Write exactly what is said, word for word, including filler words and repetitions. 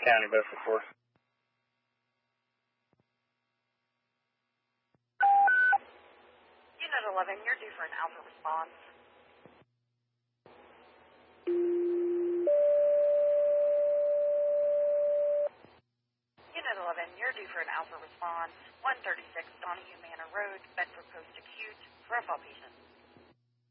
County, Bedford Force. Unit eleven, you're due for an alpha response. Unit eleven, you're due for an alpha response. one thirty-six Donahue Manor Road, Bedford Post Acute, for a fall patient.